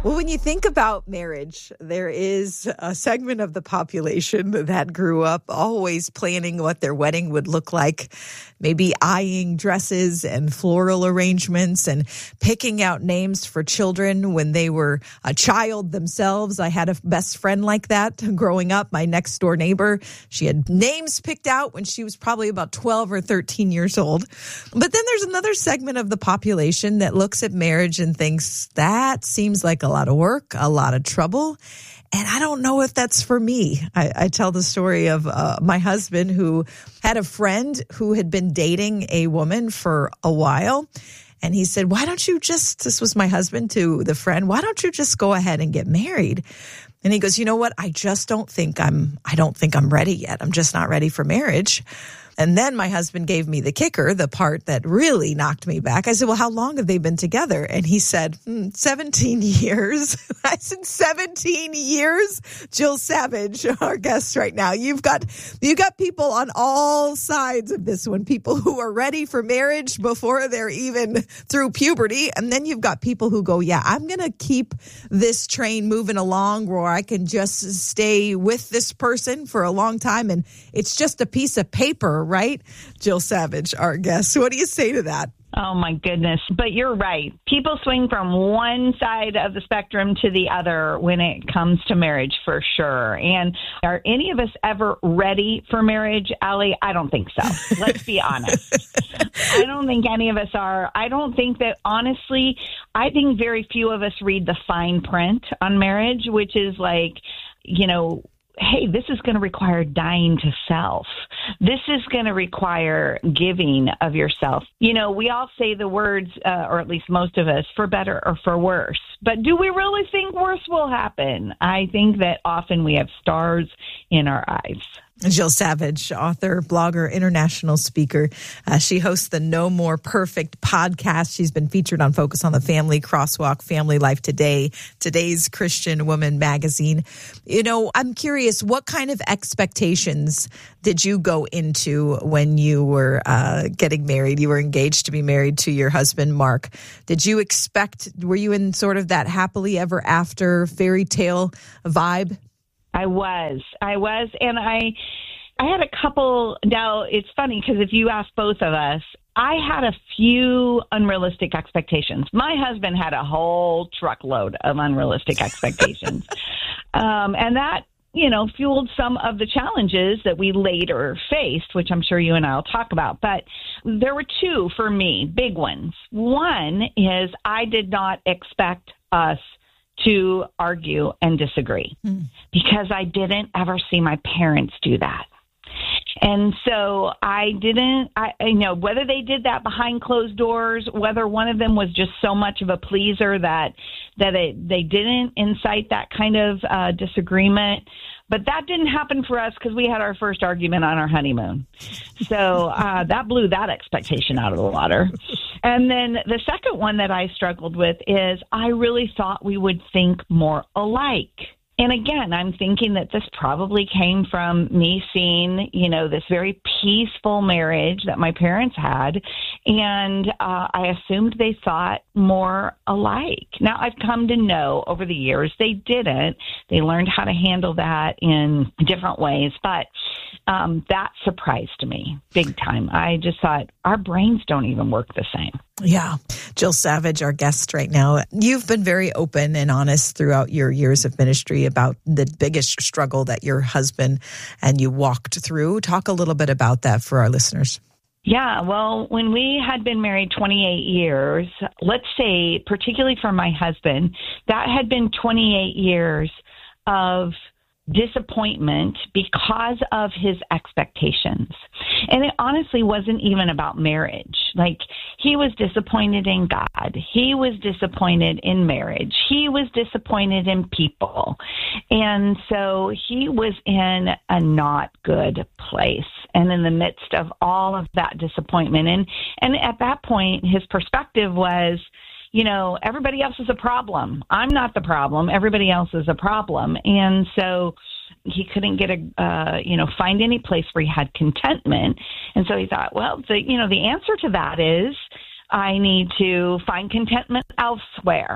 Well, when you think about marriage, there is a segment of the population that grew up always planning what their wedding would look like, maybe eyeing dresses and floral arrangements and picking out names for children when they were a child themselves. I had a best friend like that growing up, my next door neighbor. She had names picked out when she was probably about 12 or 13 years old. But then there's another segment of the population that looks at marriage and thinks that seems like a lot of work, a lot of trouble. And I don't know if that's for me. I tell the story of my husband who had a friend who had been dating a woman for a while. And he said, why don't you just, this was my husband to the friend, why don't you just go ahead and get married? And he goes, you know what? I don't think I'm ready yet. I'm just not ready for marriage. And then my husband gave me the kicker, the part that really knocked me back. I said, well, how long have they been together? And he said, 17 years. I said, 17 years? Jill Savage, our guest right now. You've got people on all sides of this one, people who are ready for marriage before they're even through puberty. And then you've got people who go, yeah, I'm going to keep this train moving along where I can just stay with this person for a long time. And it's just a piece of paper, right? Jill Savage, our guest. What do you say to that? Oh, my goodness. But you're right. People swing from one side of the spectrum to the other when it comes to marriage, for sure. And are any of us ever ready for marriage, Allie? I don't think so. Let's be honest. I don't think any of us are. I don't think that, honestly, I think very few of us read the fine print on marriage, which is like, hey, this is going to require dying to self. This is going to require giving of yourself. We all say the words, or at least most of us, for better or for worse. But do we really think worse will happen? I think that often we have stars in our eyes. Jill Savage, author, blogger, international speaker. She hosts the No More Perfect podcast. She's been featured on Focus on the Family, Crosswalk, Family Life Today, Today's Christian Woman magazine. I'm curious, what kind of expectations did you go into when you were getting married? You were engaged to be married to your husband, Mark. Were you in sort of that happily ever after fairy tale vibe? I was. And I had a couple. Now, it's funny because if you ask both of us, I had a few unrealistic expectations. My husband had a whole truckload of unrealistic expectations. And that, fueled some of the challenges that we later faced, which I'm sure you and I will talk about. But there were two for me, big ones. One is I did not expect us to argue and disagree because I didn't ever see my parents do that. And so I whether they did that behind closed doors, whether one of them was just so much of a pleaser that they didn't incite that kind of disagreement. But that didn't happen for us because we had our first argument on our honeymoon. So that blew that expectation out of the water. And then the second one that I struggled with is I really thought we would think more alike. And again, I'm thinking that this probably came from me seeing, this very peaceful marriage that my parents had. And I assumed they thought more alike. Now, I've come to know over the years they didn't. They learned how to handle that in different ways. But that surprised me big time. I just thought our brains don't even work the same. Yeah. Jill Savage, our guest right now. You've been very open and honest throughout your years of ministry about the biggest struggle that your husband and you walked through. Talk a little bit about that for our listeners. Yeah, well, when we had been married 28 years, let's say, particularly for my husband, that had been 28 years of disappointment because of his expectations. And it honestly wasn't even about marriage. Like, he was disappointed in God. He was disappointed in marriage. He was disappointed in people. And so he was in a not good place. And in the midst of all of that disappointment, and at that point, his perspective was, everybody else is a problem. I'm not the problem. Everybody else is a problem. And so he couldn't get find any place where he had contentment. And so he thought, well, the answer to that is I need to find contentment elsewhere.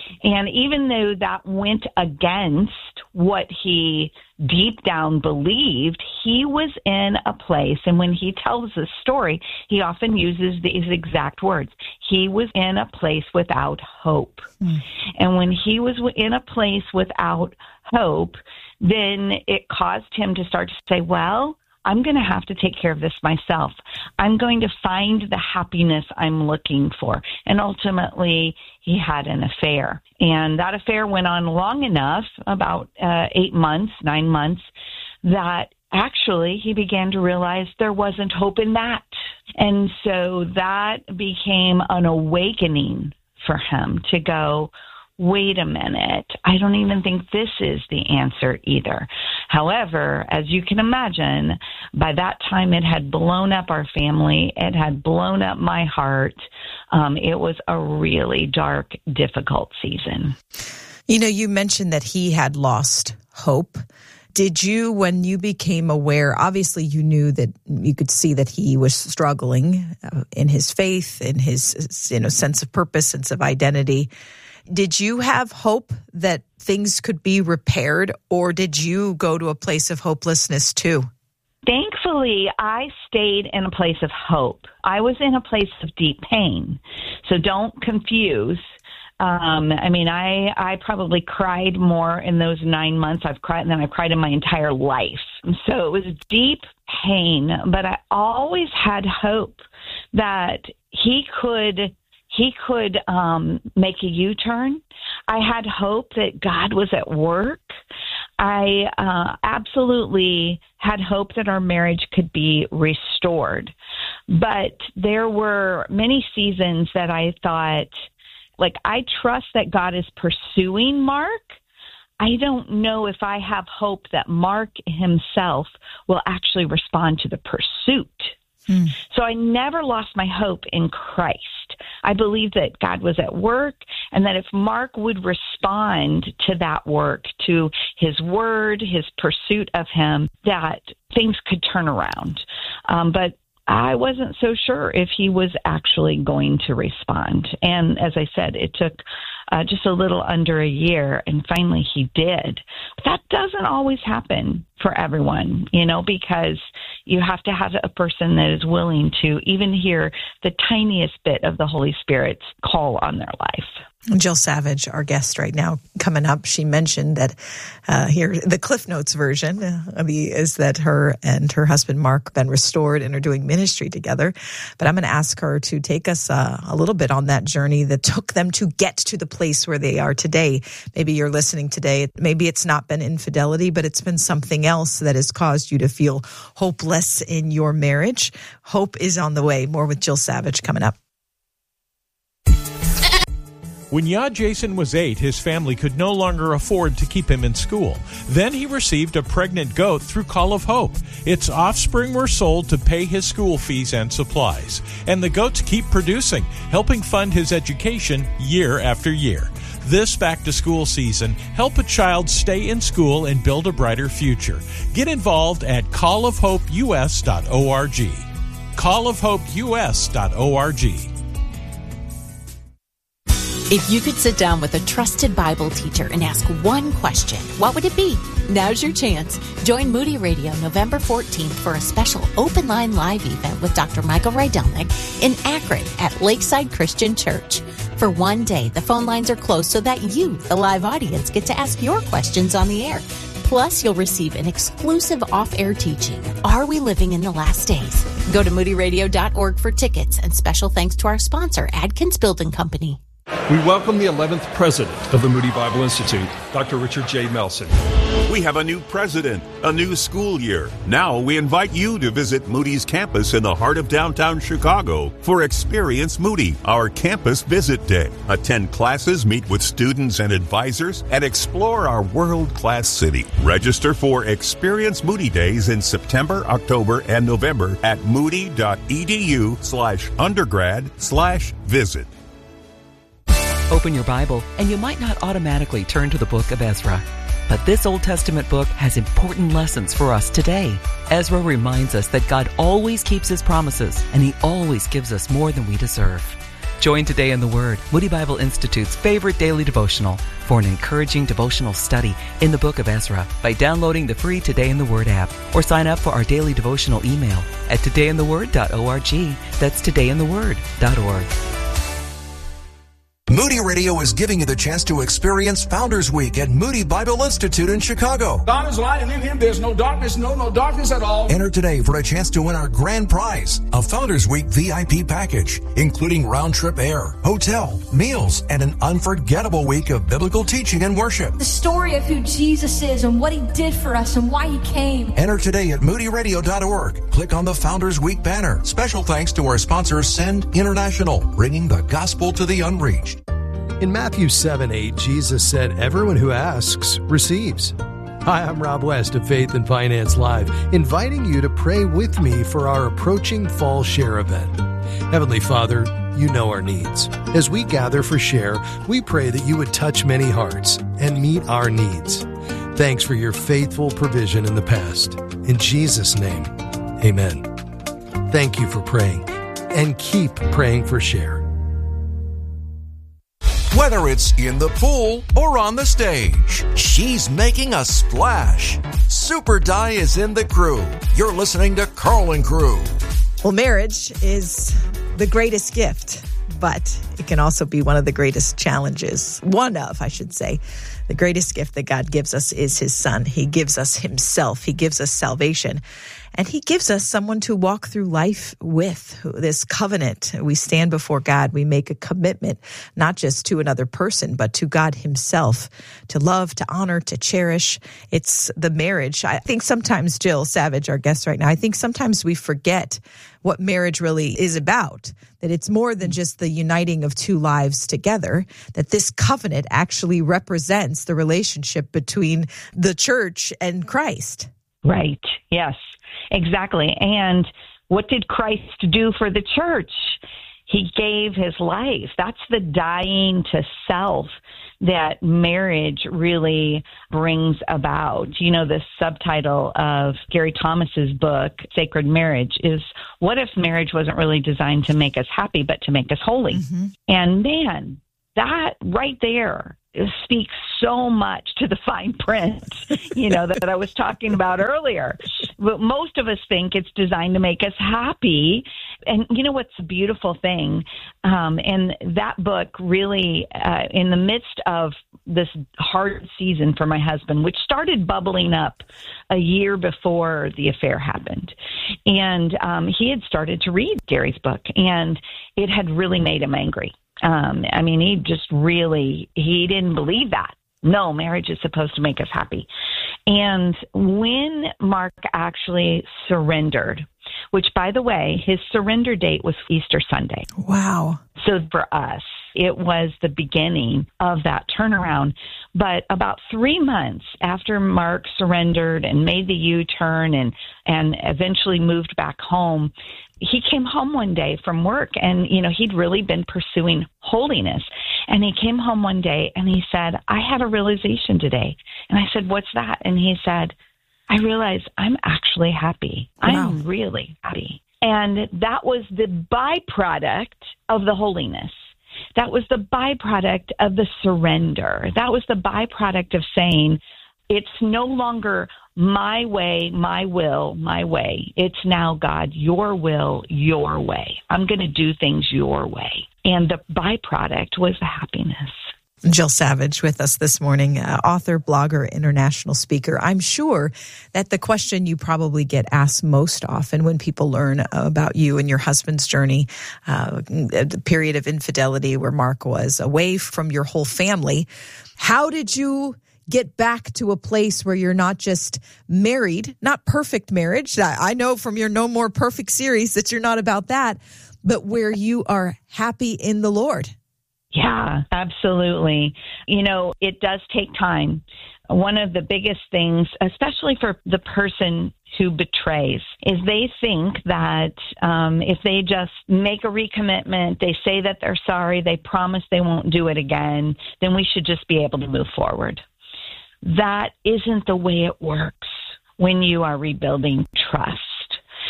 And even though that went against what he deep down believed, he was in a place, and when he tells this story, he often uses these exact words. He was in a place without hope. And when he was in a place without hope, then it caused him to start to say, well, I'm going to have to take care of this myself. I'm going to find the happiness I'm looking for. And ultimately, he had an affair. And that affair went on long enough, about 9 months, that actually he began to realize there wasn't hope in that. And so that became an awakening for him to go, wait a minute, I don't even think this is the answer either. However, as you can imagine, by that time it had blown up our family. It had blown up my heart. It was a really dark, difficult season. You know, you mentioned that he had lost hope. Did you, when you became aware, obviously you knew that you could see that he was struggling in his faith, in his sense of purpose, sense of identity. Did you have hope that things could be repaired, or did you go to a place of hopelessness too? Thankfully, I stayed in a place of hope. I was in a place of deep pain. So don't confuse. I probably cried more in those 9 months I've cried than I've cried in my entire life. So it was deep pain, but I always had hope that he could make a U-turn. I had hope that God was at work. I absolutely had hope that our marriage could be restored. But there were many seasons that I thought, I trust that God is pursuing Mark. I don't know if I have hope that Mark himself will actually respond to the pursuit. So I never lost my hope in Christ. I believe that God was at work, and that if Mark would respond to that work, to his word, his pursuit of him, that things could turn around. But I wasn't so sure if he was actually going to respond. And as I said, it took just a little under a year, and finally he did. But that doesn't always happen for everyone, because you have to have a person that is willing to even hear the tiniest bit of the Holy Spirit's call on their life. Jill Savage, our guest right now, coming up, she mentioned that here, the Cliff Notes version is that her and her husband Mark have been restored and are doing ministry together. But I'm going to ask her to take us a little bit on that journey that took them to get to the place where they are today. Maybe you're listening today. Maybe it's not been infidelity, but it's been something else that has caused you to feel hopeless in your marriage. Hope is on the way. More with Jill Savage coming up. When Jason was 8, his family could no longer afford to keep him in school. Then he received a pregnant goat through Call of Hope. Its offspring were sold to pay his school fees and supplies. And the goats keep producing, helping fund his education year after year. This back-to-school season, help a child stay in school and build a brighter future. Get involved at callofhopeus.org. callofhopeus.org. If you could sit down with a trusted Bible teacher and ask one question, what would it be? Now's your chance. Join Moody Radio November 14th for a special open line live event with Dr. Michael Rydelnik in Akron at Lakeside Christian Church. For one day, the phone lines are closed so that you, the live audience, get to ask your questions on the air. Plus, you'll receive an exclusive off-air teaching, Are We Living in the Last Days? Go to moodyradio.org for tickets, and special thanks to our sponsor, Adkins Building Company. We welcome the 11th president of the Moody Bible Institute, Dr. Richard J. Melson. We have a new president, a new school year. Now we invite you to visit Moody's campus in the heart of downtown Chicago for Experience Moody, our campus visit day. Attend classes, meet with students and advisors, and explore our world-class city. Register for Experience Moody Days in September, October, and November at moody.edu/undergrad/visit. Open your Bible, and you might not automatically turn to the book of Ezra. But this Old Testament book has important lessons for us today. Ezra reminds us that God always keeps his promises, and he always gives us more than we deserve. Join Today in the Word, Moody Bible Institute's favorite daily devotional, for an encouraging devotional study in the book of Ezra by downloading the free Today in the Word app, or sign up for our daily devotional email at todayintheword.org. That's todayintheword.org. Moody Radio is giving you the chance to experience Founders Week at Moody Bible Institute in Chicago. God is light, and in Him there's no darkness, no darkness at all. Enter today for a chance to win our grand prize, a Founders Week VIP package, including round-trip air, hotel, meals, and an unforgettable week of biblical teaching and worship. The story of who Jesus is and what He did for us and why He came. Enter today at moodyradio.org. Click on the Founders Week banner. Special thanks to our sponsor, Send International, bringing the gospel to the unreached. In Matthew 7:8, Jesus said, "Everyone who asks receives." Hi, I'm Rob West of Faith and Finance Live, inviting you to pray with me for our approaching Fall Share event. Heavenly Father, you know our needs. As we gather for Share, we pray that you would touch many hearts and meet our needs. Thanks for your faithful provision in the past. In Jesus' name, amen. Thank you for praying, and keep praying for Share. Whether it's in the pool or on the stage, she's making a splash. Super Di is in the crew. You're listening to Carl and Crew. Well, marriage is the greatest gift, but it can also be one of the greatest challenges. One of, I should say. The greatest gift that God gives us is His Son. He gives us Himself. He gives us salvation. And He gives us someone to walk through life with, this covenant. We stand before God. We make a commitment, not just to another person, but to God Himself, to love, to honor, to cherish. It's the marriage. I think sometimes, Jill Savage, our guest right now, I think sometimes we forget what marriage really is about, that it's more than just the uniting of two lives together, that this covenant actually represents the relationship between the church and Christ. Right. Yes, exactly. And what did Christ do for the church? He gave His life. That's the dying to self that marriage really brings about. You know, the subtitle of Gary Thomas's book, Sacred Marriage, is what if marriage wasn't really designed to make us happy, but to make us holy? Mm-hmm. And man, that right there speaks so much to the fine print, you know, that I was talking about earlier. But most of us think it's designed to make us happy. And you know what's a beautiful thing? And that book really, in the midst of this hard season for my husband, which started bubbling up a year before the affair happened. And he had started to read Gary's book, and it had really made him angry. I mean, he didn't believe that. No, marriage is supposed to make us happy. And when Mark actually surrendered, which, by the way, his surrender date was Easter Sunday. Wow. So for us, it was the beginning of that turnaround. But about 3 months after Mark surrendered and made the U-turn and eventually moved back home, he came home one day from work, and, you know, he'd really been pursuing holiness. And he came home one day and he said, I had a realization today. And I said, what's that? And he said, I realized I'm actually happy. Wow. I'm really happy. And that was the byproduct of the holiness. That was the byproduct of the surrender. That was the byproduct of saying, it's no longer my way, my will, my way. It's now, God, your will, your way. I'm going to do things your way. And the byproduct was the happiness. Jill Savage with us this morning, author, blogger, international speaker. I'm sure that the question you probably get asked most often when people learn about you and your husband's journey, the period of infidelity where Mark was away from your whole family, how did you get back to a place where you're not just married, not perfect marriage? I know from your No More Perfect series that you're not about that, but where you are happy in the Lord. Yeah, absolutely. You know, it does take time. One of the biggest things, especially for the person who betrays, is they think that if they just make a recommitment, they say that they're sorry, they promise they won't do it again, then we should just be able to move forward. That isn't the way it works when you are rebuilding trust.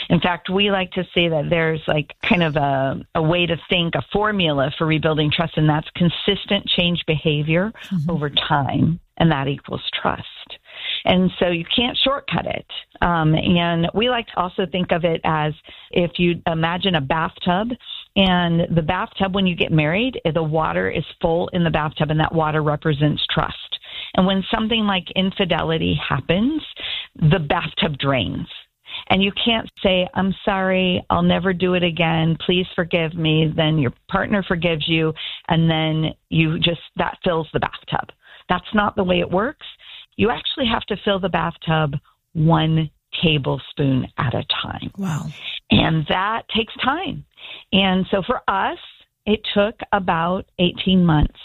In fact, we like to say that there's like kind of a way to think, a formula for rebuilding trust, and that's consistent change behavior over time, and that equals trust. And so you can't shortcut it. And we like to also think of it as if you imagine a bathtub, and the bathtub, when you get married, the water is full in the bathtub, and that water represents trust. And when something like infidelity happens, the bathtub drains. And you can't say, I'm sorry, I'll never do it again, please forgive me. Then your partner forgives you, and then that fills the bathtub. That's not the way it works. You actually have to fill the bathtub 1 tablespoon at a time. Wow. And that takes time. And so for us, it took about 18 months.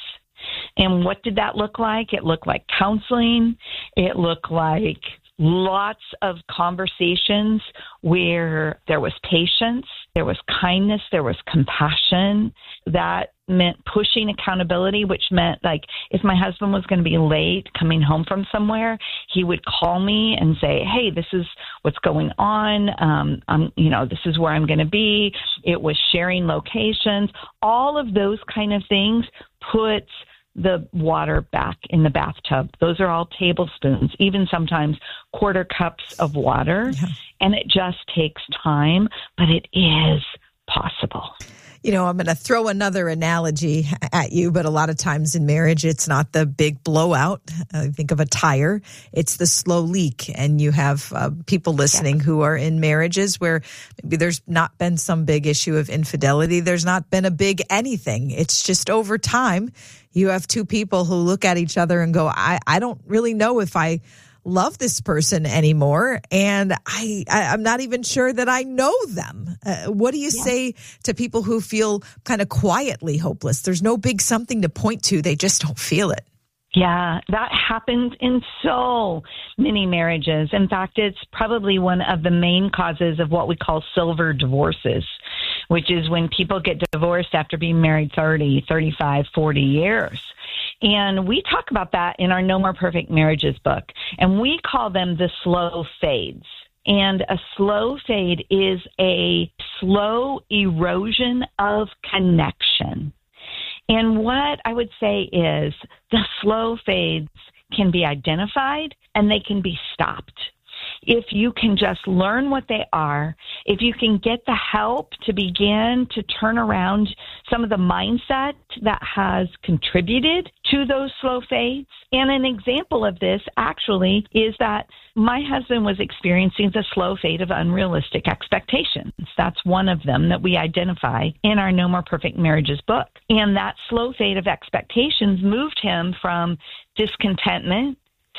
And what did that look like? It looked like counseling. It looked like lots of conversations where there was patience, there was kindness, there was compassion. That meant pushing accountability, which meant like if my husband was going to be late coming home from somewhere, he would call me and say, hey, this is what's going on. This is where I'm going to be. It was sharing locations. All of those kind of things puts the water back in the bathtub. Those are all tablespoons, even sometimes quarter cups of water. Yeah. And it just takes time, but it is possible. You know, I'm going to throw another analogy at you, but a lot of times in marriage, it's not the big blowout. Think of a tire. It's the slow leak. And you have people listening who are in marriages where maybe there's not been some big issue of infidelity. There's not been a big anything. It's just over time, you have two people who look at each other and go, I don't really know if I love this person anymore, and I'm not even sure that I know them. What do you say to people who feel kind of quietly hopeless? There's no big something to point to. They just don't feel it. Yeah, that happens in so many marriages. In fact, it's probably one of the main causes of what we call silver divorces, which is when people get divorced after being married 30, 35, 40 years. And we talk about that in our No More Perfect Marriages book, and we call them the slow fades. And a slow fade is a slow erosion of connection. And what I would say is the slow fades can be identified and they can be stopped. If you can just learn what they are, if you can get the help to begin to turn around some of the mindset that has contributed to those slow fades. And an example of this actually is that my husband was experiencing the slow fade of unrealistic expectations. That's one of them that we identify in our No More Perfect Marriages book. And that slow fade of expectations moved him from discontentment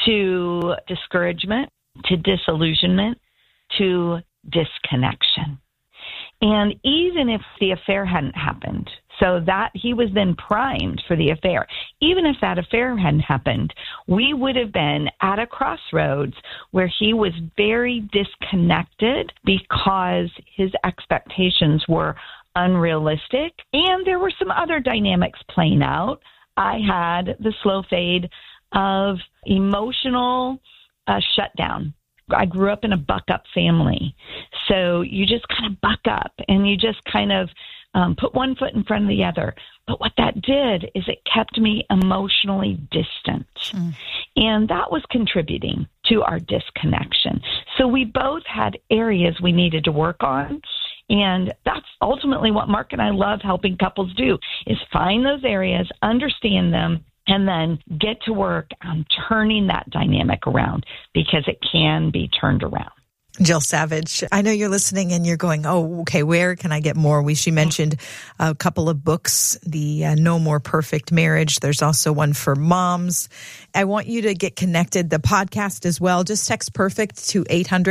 to discouragement, to disillusionment, to disconnection. And even if the affair hadn't happened, so that he was then primed for the affair, even if that affair hadn't happened, we would have been at a crossroads where he was very disconnected because his expectations were unrealistic. And there were some other dynamics playing out. I had the slow fade of emotional shutdown. I grew up in a buck-up family. So you just kind of buck up and you just kind of put one foot in front of the other. But what that did is it kept me emotionally distant. And that was contributing to our disconnection. So we both had areas we needed to work on. And that's ultimately what Mark and I love helping couples do, is find those areas, understand them, and then get to work on turning that dynamic around, because it can be turned around. Jill Savage, I know you're listening and you're going, oh, okay, where can I get more? She mentioned a couple of books, the No More Perfect Marriage. There's also one for moms. I want you to get connected, the podcast as well. Just text PERFECT to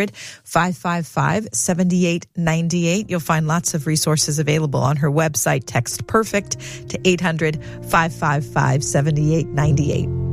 800-555-7898. You'll find lots of resources available on her website. Text PERFECT to 800-555-7898.